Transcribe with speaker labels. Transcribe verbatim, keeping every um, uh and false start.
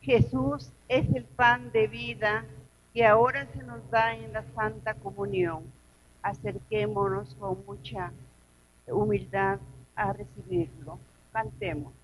Speaker 1: Jesús es el pan de vida que ahora se nos da en la Santa Comunión. Acerquémonos con mucha humildad a recibirlo. Cantemos.